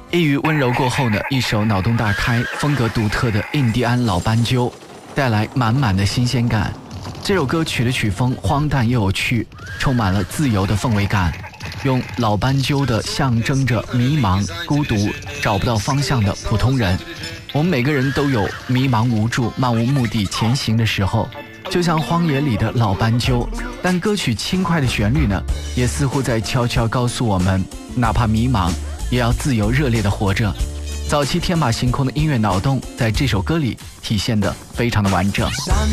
一隅温柔过后呢，一首脑洞大开、风格独特的印第安老斑鸠，带来满满的新鲜感。这首歌曲的曲风荒诞又有趣，充满了自由的氛围感，用老斑鸠的象征着迷茫、孤独、找不到方向的普通人。我们每个人都有迷茫无助、漫无目的前行的时候，就像荒野里的老斑鸠。但歌曲轻快的旋律呢，也似乎在悄悄告诉我们，哪怕迷茫，也要自由热烈地活着。早期天马行空的音乐脑洞在这首歌里体现得非常的完整。